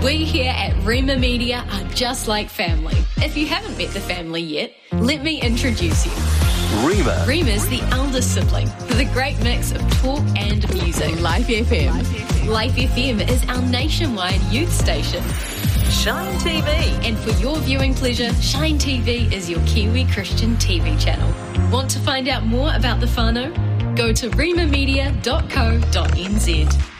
We here at Rema Media are just like family. If you haven't met the family yet, let me introduce you. Rema. Rema's the eldest sibling with a great mix of talk and music. Life FM. Life FM is our nationwide youth station. Shine TV. And for your viewing pleasure, Shine TV is your Kiwi Christian TV channel. Want to find out more about the whānau? Go to remamedia.co.nz.